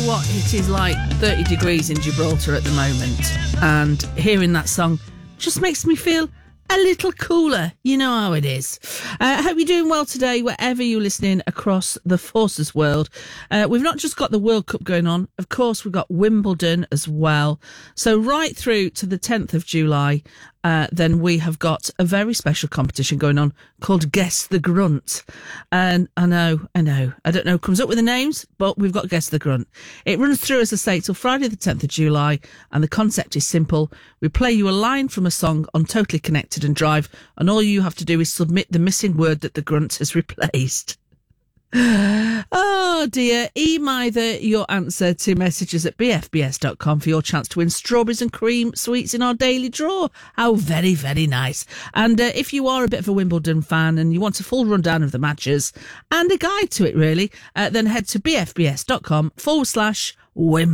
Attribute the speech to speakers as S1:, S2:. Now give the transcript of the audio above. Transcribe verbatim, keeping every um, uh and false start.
S1: what? It is like thirty degrees in Gibraltar at the moment, and hearing that song just makes me feel a little cooler. You know how it is. I uh, hope you're doing well today, wherever you're listening across the Forces world. Uh, we've not just got the World Cup going on. Of course, we've got Wimbledon as well. So right through to the tenth of July, uh, then we have got a very special competition going on called Guess the Grunt. And I know, I know, I don't know who comes up with the names, but we've got Guess the Grunt. It runs through, as I say, till Friday the tenth of July, and the concept is simple. We play you a line from a song on Totally Connected and Drive, and all you have to do is submit the missing word that the grunt has replaced. Oh dear. Email either your answer to messages at b f b s dot com for your chance to win strawberries and cream sweets in our daily draw. How very, very nice. And uh, if you are a bit of a Wimbledon fan and you want a full rundown of the matches and a guide to it really, uh, then head to b f b s dot com forward slash Wimbledon.